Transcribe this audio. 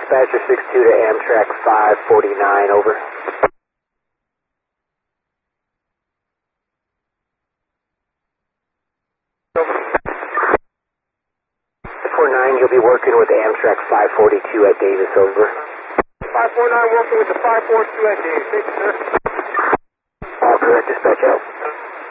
Dispatcher 62 to Amtrak 549, over. 549, you'll be working with Amtrak 542 at Davis, over. 549 working with the 542 at Davis, thank you, sir.